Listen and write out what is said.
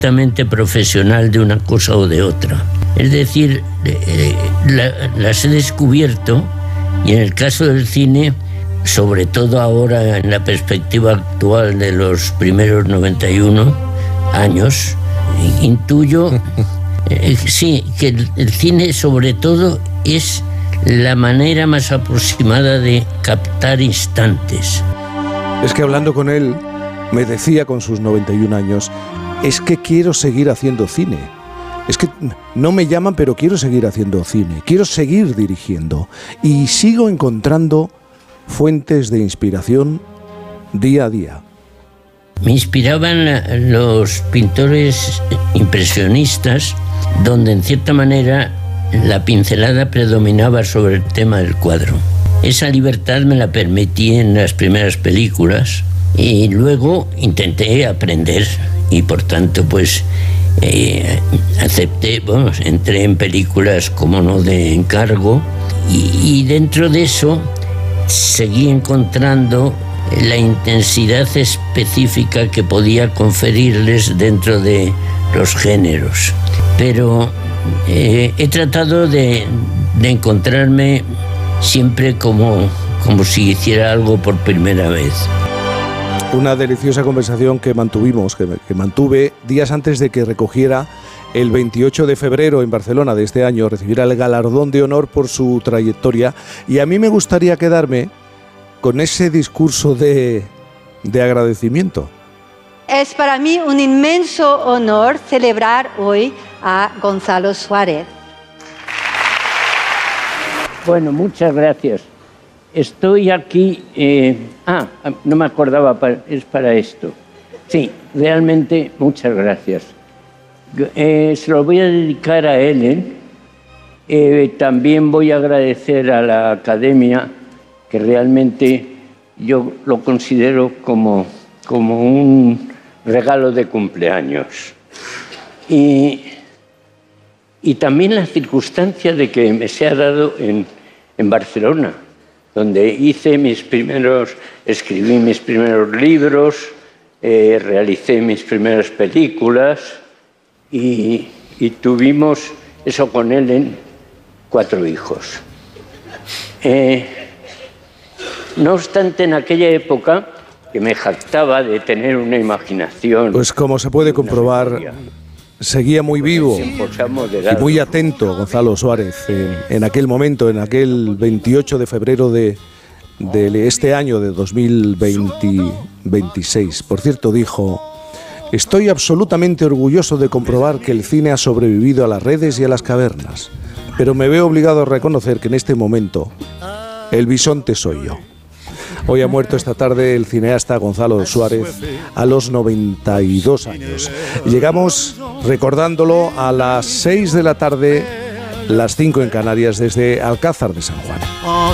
estrictamente profesional de una cosa o de otra. Es decir, las he descubierto, y en el caso del cine, sobre todo ahora en la perspectiva actual de los primeros 91 años, intuyo, sí, que el cine sobre todo es la manera más aproximada de captar instantes. Es que hablando con él, me decía con sus 91 años, es que quiero seguir haciendo cine. Es que no me llaman, pero quiero seguir haciendo cine. Quiero seguir dirigiendo. Y sigo encontrando fuentes de inspiración día a día. Me inspiraban los pintores impresionistas, donde en cierta manera la pincelada predominaba sobre el tema del cuadro. Esa libertad me la permití en las primeras películas y luego intenté aprender y por tanto pues acepté, entré en películas como no de encargo y dentro de eso seguí encontrando la intensidad específica que podía conferirles dentro de los géneros. Pero he tratado de encontrarme siempre como si hiciera algo por primera vez. Una deliciosa conversación que mantuvimos, que mantuve días antes de que recogiera el 28 de febrero en Barcelona de este año, recibirá el galardón de honor por su trayectoria. Y a mí me gustaría quedarme con ese discurso de agradecimiento. Es para mí un inmenso honor celebrar hoy a Gonzalo Suárez. Bueno, muchas gracias. Estoy aquí... no me acordaba, es para esto. Sí, realmente muchas gracias. Se lo voy a dedicar a Ellen. También voy a agradecer a la Academia, que realmente yo lo considero como un regalo de cumpleaños. Y también la circunstancia de que me se ha dado en Barcelona, donde escribí mis primeros libros, realicé mis primeras películas y tuvimos, eso con Ellen, 4 hijos. No obstante, en aquella época, que me jactaba de tener una imaginación... Pues como se puede comprobar, seguía muy vivo y muy atento Gonzalo Suárez en aquel momento, en aquel 28 de febrero de este año de 2026. Por cierto, dijo: estoy absolutamente orgulloso de comprobar que el cine ha sobrevivido a las redes y a las cavernas, pero me veo obligado a reconocer que en este momento el bisonte soy yo. Hoy ha muerto esta tarde el cineasta Gonzalo Suárez a los 92 años. Llegamos recordándolo a las 6 de la tarde, las 5 en Canarias, desde Alcázar de San Juan.